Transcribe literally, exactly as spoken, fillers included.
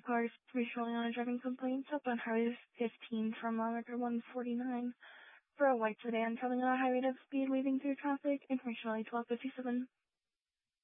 cars recently on a driving complaint up on Highway fifteen from lawmaker one forty-nine for a white sedan traveling at a high rate of speed weaving through traffic. Information only twelve fifty-seven.